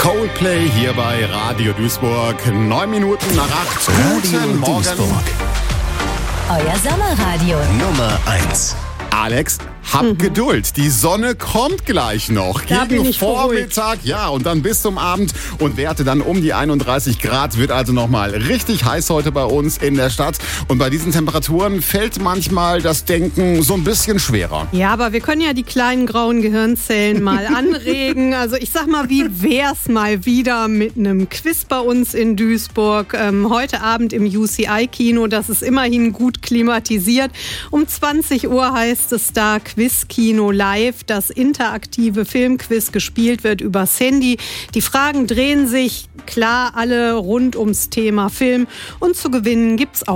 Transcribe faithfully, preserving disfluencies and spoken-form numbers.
Coldplay hier bei Radio Duisburg. Neun Minuten nach acht. Radio Guten Morgen. Duisburg. Euer Sommerradio. Nummer eins. Alex, hab mhm. Geduld. Die Sonne kommt gleich noch. Da bin Gegen ich Vormittag, ja, und dann bis zum Abend. Und Werte dann um die einunddreißig Grad. Wird also nochmal richtig heiß heute bei uns in der Stadt. Und bei diesen Temperaturen fällt manchmal das Denken so ein bisschen schwerer. Ja, aber wir können ja die kleinen grauen Gehirnzellen mal anregen. Also ich sag mal, wie wär's mal wieder mit einem Quiz bei uns in Duisburg? Ähm, heute Abend im U C I-Kino. Das ist immerhin gut klimatisiert. Um zwanzig Uhr heißt es da Quiz-Kino live, das interaktive Filmquiz gespielt wird übers Handy. Die Fragen drehen sich klar alle rund ums Thema Film und zu gewinnen gibt's auch